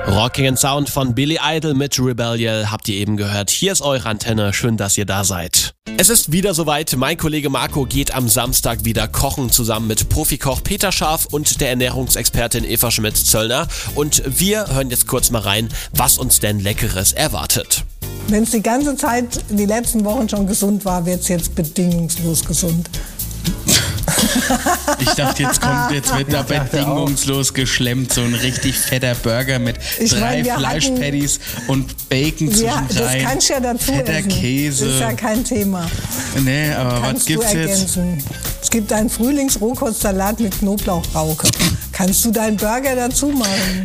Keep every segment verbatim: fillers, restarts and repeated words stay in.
Rocking and Sound von Billy Idol mit Rebellion habt ihr eben gehört. Hier ist eure Antenne, schön, dass ihr da seid. Es ist wieder soweit, mein Kollege Marco geht am Samstag wieder kochen, zusammen mit Profikoch Peter Scharf und der Ernährungsexpertin Eva Schmitz-Zöllner. Und wir hören jetzt kurz mal rein, was uns denn Leckeres erwartet. Wenn es die ganze Zeit, die letzten Wochen schon gesund war, wird es jetzt bedingungslos gesund. Ich dachte, jetzt kommt, jetzt wird da bedingungslos geschlemmt, so ein richtig fetter Burger mit Ich drei meine, Fleischpatties und Bacon Ja, zwischendrein. das kannst du ja dazu fetter essen. Käse. Das ist ja kein Thema. Nee, aber was Kannst du gibt's jetzt? ergänzen. Es gibt einen Frühlings-Rohkostsalat mit Knoblauchrauke. Kannst du deinen Burger dazu machen?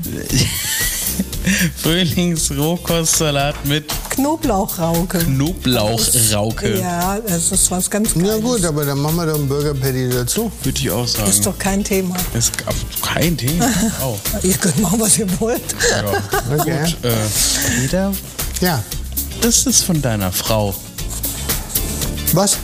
Frühlings-Rohkostsalat mit Knoblauchrauke. Knoblauchrauke. Ja, das ist was ganz Kleines. Ja gut, aber dann machen wir doch einen Burger Patty dazu. Würde ich auch sagen. Ist doch kein Thema. Ist kein Thema. Oh. Ihr könnt machen, was ihr wollt. Ja. Okay. Gut, äh, Peter, Ja. das ist von deiner Frau. Was?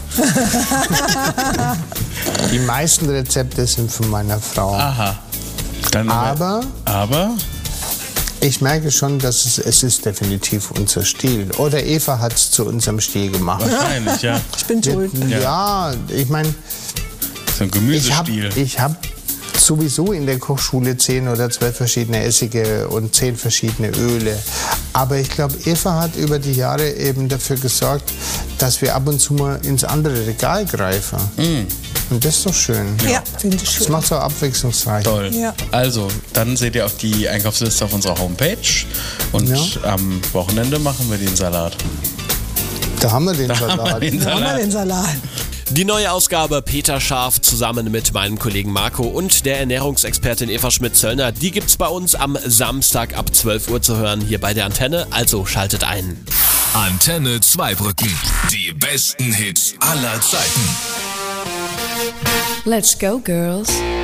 Die meisten Rezepte sind von meiner Frau. Aha. Dann Aber aber ich merke schon, dass es, es ist definitiv unser Stil. Oder Eva hat es zu unserem Stil gemacht. wahrscheinlich, ja. Ich bin schuld. Ja, ich meine, So ein ich habe Gemüsestil. ich hab sowieso in der Kochschule zehn oder zwölf verschiedene Essige und zehn verschiedene Öle. Aber ich glaube, Eva hat über die Jahre eben dafür gesorgt, dass wir ab und zu mal ins andere Regal greifen. Mm. Und das ist doch schön. Ja, finde ich Das schön. macht es auch abwechslungsreich. Toll. Ja. Also, dann seht ihr auch die Einkaufsliste auf unserer Homepage. Und Ja. am Wochenende machen wir den Salat. Da haben wir den Da haben wir Salat. den Da haben wir Salat. den Salat. Die neue Ausgabe Peter Scharf zusammen mit meinem Kollegen Marco und der Ernährungsexpertin Eva Schmitz-Zöllner, die gibt's bei uns am Samstag ab zwölf Uhr zu hören hier bei der Antenne, also schaltet ein. Antenne Zweibrücken. Die besten Hits aller Zeiten. Let's go, girls.